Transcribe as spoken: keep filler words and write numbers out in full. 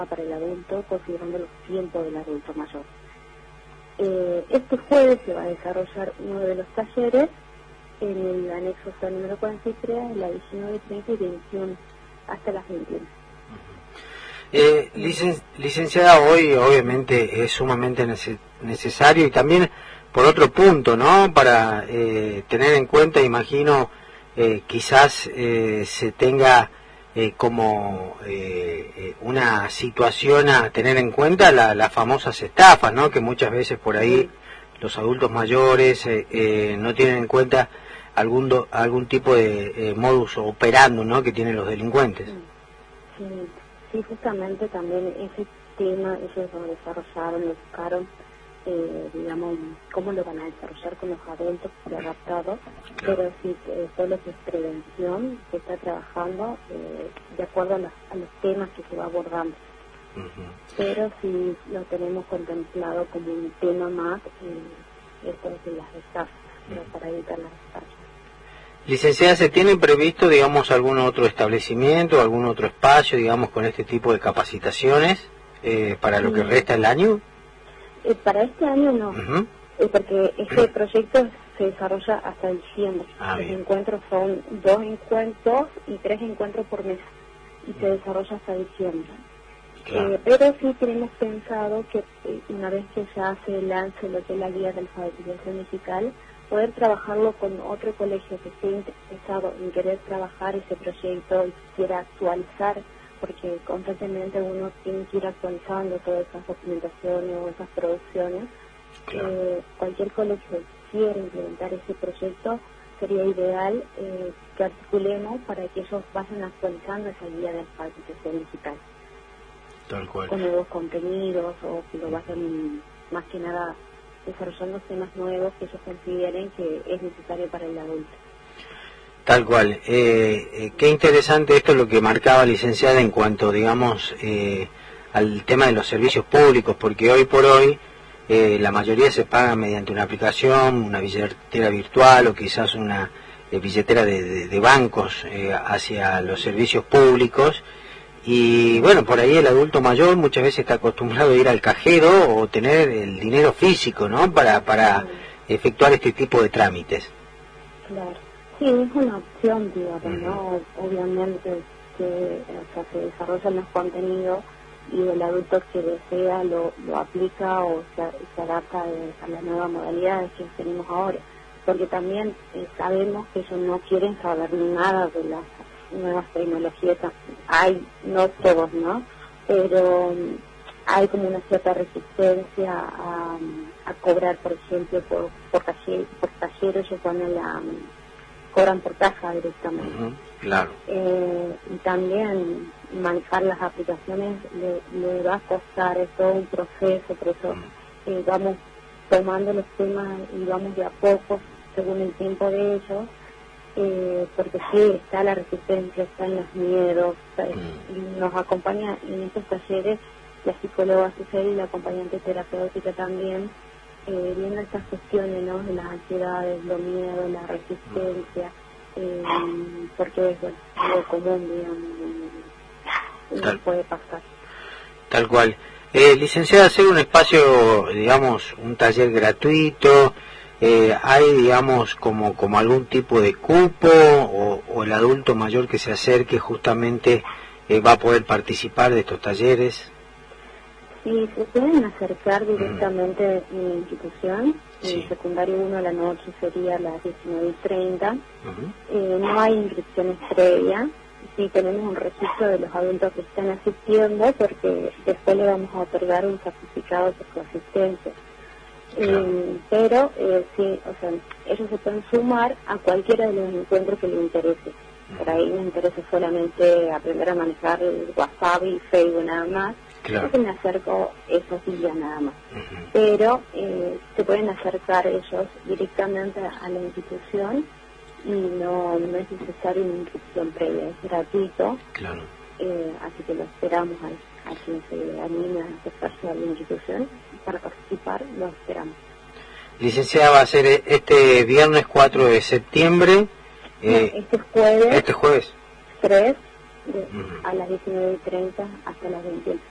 para el adulto, considerando los tiempos del adulto mayor. Eh, este jueves se va a desarrollar uno de los talleres en el anexo C número cuarenta y tres, en la diecinueve, treinta y veintiuno, hasta las veintiuna. Eh, licen, licenciada, hoy obviamente es sumamente nece necesario y también por otro punto, ¿no? Para eh, tener en cuenta, imagino, eh, quizás eh, se tenga eh, como eh, una situación a tener en cuenta la, las famosas estafas, ¿no? Que muchas veces por ahí los adultos mayores eh, eh, no tienen en cuenta algún do, algún tipo de eh, modus operandi, ¿no? Que tienen los delincuentes. Sí, sí, justamente también ese tema ellos lo desarrollaron, lo buscaron, eh, digamos, cómo lo van a desarrollar con los adultos por adaptado, claro. Pero sí, eh, todo lo que es prevención se está trabajando eh, de acuerdo a los, a los temas que se va abordando. Uh-huh. Pero sí lo tenemos contemplado como un tema más, eh, esto de las estafas, uh-huh. Para evitar las estafas. Licenciada, ¿se tiene previsto, digamos, algún otro establecimiento, algún otro espacio, digamos, con este tipo de capacitaciones eh, para lo que resta el año? Eh, para este año no, uh-huh. eh, porque este proyecto se desarrolla hasta diciembre. Ah, Los bien. encuentros son dos encuentros y tres encuentros por mes y se desarrolla hasta diciembre. Claro. Eh, pero sí tenemos pensado que eh, una vez que ya se lance lo que es la guía de alfabetización digital, poder trabajarlo con otro colegio que esté interesado en querer trabajar ese proyecto y quiera actualizar, porque constantemente uno tiene que ir actualizando todas esas documentaciones o esas producciones. Claro. Eh, cualquier colegio que quiera implementar ese proyecto, sería ideal eh, que articulemos para que ellos vayan actualizando esa guía de alfabetización digital. Tal cual. Con nuevos contenidos o que lo vayan más que nada desarrollando temas nuevos que ellos consideren que es necesario para el adulto. Tal cual. Eh, eh, qué interesante esto lo que marcaba, licenciada, en cuanto, digamos, eh, al tema de los servicios públicos, porque hoy por hoy eh, la mayoría se paga mediante una aplicación, una billetera virtual o quizás una eh, billetera de, de, de bancos eh, hacia los servicios públicos. Y bueno, por ahí el adulto mayor muchas veces está acostumbrado a ir al cajero o tener el dinero físico, ¿no? Para, para efectuar este tipo de trámites. Claro. Sí, es una opción, digamos, ¿no? Obviamente que o sea, se desarrollan los contenidos y el adulto que desea lo, lo aplica o se, se adapta a las nuevas modalidades que tenemos ahora. Porque también eh, sabemos que ellos no quieren saber nada de las nuevas tecnologías. Hay, no todos, ¿no? Pero hay como una cierta resistencia a, a cobrar, por ejemplo, por, por, taller, por taller, ellos ponen la... cobran por caja directamente. Uh-huh, claro. Eh, y también manejar las aplicaciones le, le va a costar, es todo un proceso, por eso uh-huh. eh, vamos tomando los temas y vamos de a poco según el tiempo de ellos, eh, porque sí, está la resistencia, están los miedos, uh-huh. y nos acompaña en estos talleres la psicóloga social y la acompañante terapéutica también, Eh, viendo estas cuestiones, ¿no? De las ansiedades, los miedos, la resistencia, eh, porque es algo común, digamos, no puede pasar. Tal cual. Eh, licenciada, hacer un espacio, digamos, un taller gratuito, eh, ¿hay, digamos, como, como algún tipo de cupo o, o el adulto mayor que se acerque justamente eh, va a poder participar de estos talleres? Sí, se pueden acercar directamente uh-huh. en la institución. Sí. En secundario uno a la noche sería a las diecinueve y treinta. Uh-huh. Eh, no hay inscripciones previas. Sí, tenemos un registro de los adultos que están asistiendo porque después le vamos a otorgar un certificado de su asistencia. Claro. Eh, pero, eh, sí, o sea, ellos se pueden sumar a cualquiera de los encuentros que les interese. Uh-huh. Por ahí les interesa solamente aprender a manejar el WhatsApp y Facebook nada más. Claro. Yo me acerco esos días nada más, uh-huh. pero eh, se pueden acercar ellos directamente a la institución y no, no es necesario una inscripción previa, es gratuito, claro. eh, así que lo esperamos a, a quien se anime a acercarse a la institución para participar, lo esperamos. Licenciada, va a ser este viernes cuatro de septiembre, eh, no, este jueves, este jueves tres, de, uh-huh. a las diecinueve y treinta hasta las veintiuno.